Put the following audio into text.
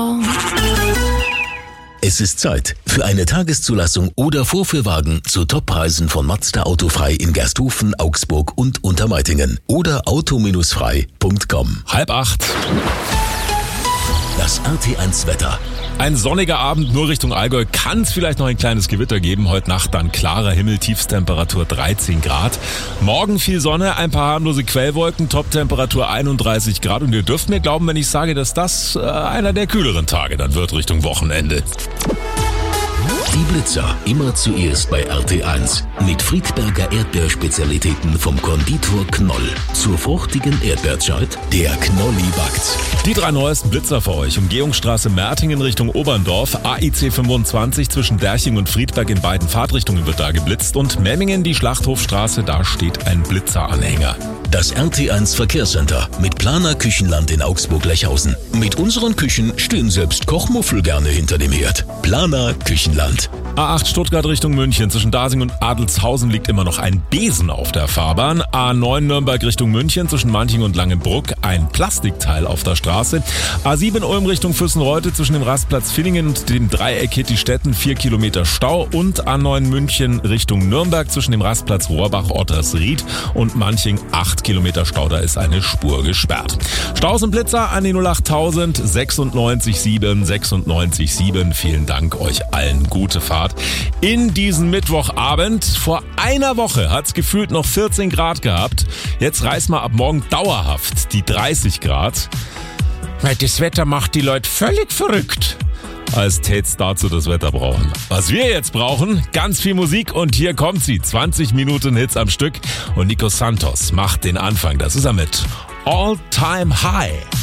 Es ist Zeit für eine Tageszulassung oder Vorführwagen zu Toppreisen von Mazda Autofrei in Gersthofen, Augsburg und Untermeitingen oder auto-frei.com. 7:30. Das RT1 Wetter. Ein sonniger Abend, nur Richtung Allgäu kann es vielleicht noch ein kleines Gewitter geben. Heute Nacht dann klarer Himmel, Tiefstemperatur 13 Grad. Morgen viel Sonne, ein paar harmlose Quellwolken, Toptemperatur 31 Grad. Und ihr dürft mir glauben, wenn ich sage, dass das einer der kühleren Tage dann wird Richtung Wochenende. Die Blitzer immer zuerst bei RT1 mit Friedberger Erdbeerspezialitäten vom Konditor Knoll. Zur fruchtigen Erdbeerzeit, der Knolli backt. Die 3 neuesten Blitzer für euch. Umgehungsstraße Mertingen Richtung Oberndorf, AIC 25 zwischen Derching und Friedberg in beiden Fahrtrichtungen wird da geblitzt und Memmingen die Schlachthofstraße, da steht ein Blitzeranhänger. Das RT1 Verkehrscenter mit Planer Küchenland in Augsburg-Lechhausen. Mit unseren Küchen stehen selbst Kochmuffel gerne hinter dem Herd. Planer Küchenland. A8 Stuttgart Richtung München. Zwischen Dasing und Adelshausen liegt immer noch ein Besen auf der Fahrbahn. A9 Nürnberg Richtung München. Zwischen Manching und Langenbruck ein Plastikteil auf der Straße. A7 Ulm Richtung Füssenreute. Zwischen dem Rastplatz Villingen und dem Dreieck Hittistetten 4 Kilometer Stau. Und A9 München Richtung Nürnberg. Zwischen dem Rastplatz Rohrbach-Ottersried und Manching 8 Kilometer Stau. Da ist eine Spur gesperrt. Staus und Blitzer an die 08000 96 7 96 7. Vielen Dank euch allen. Gute Fahrt in diesen Mittwochabend. Vor einer Woche hat es gefühlt noch 14 Grad gehabt. Jetzt reißen wir ab morgen dauerhaft die 30 Grad. Weil das Wetter macht die Leute völlig verrückt. Als tät's dazu das Wetter brauchen. Was wir jetzt brauchen, ganz viel Musik und hier kommt sie. 20 Minuten Hits am Stück und Nico Santos macht den Anfang. Das ist er mit All Time High.